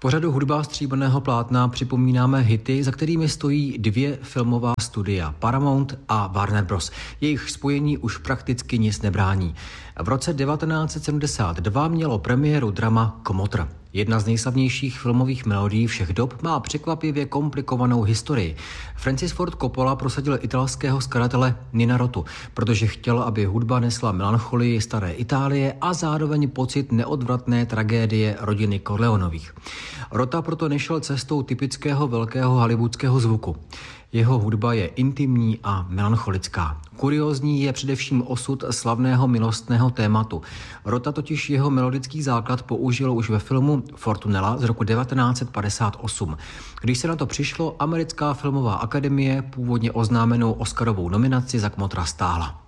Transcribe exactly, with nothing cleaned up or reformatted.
pořadu Hudba stříbrného plátna připomínáme hity, za kterými stojí dvě filmová studia Paramount a Warner Bros. Jejich spojení už prakticky nic nebrání. V roce devatenáct set sedmdesát dva mělo premiéru drama Kmotr. Jedna z nejslavnějších filmových melodií všech dob má překvapivě komplikovanou historii. Francis Ford Coppola prosadil italského skladatele Nina Rotu, protože chtěl, aby hudba nesla melancholii staré Itálie a zároveň pocit neodvratné tragédie rodiny Corleonových. Rota proto nešel cestou typického velkého hollywoodského zvuku. Jeho hudba je intimní a melancholická. Kuriózní je především osud slavného milostného tématu. Rota totiž jeho melodický základ použil už ve filmu Fortunella z roku devatenáct set padesát osm. Když se na to přišlo, americká filmová akademie původně oznámenou Oscarovou nominaci za Kmotra stáhla.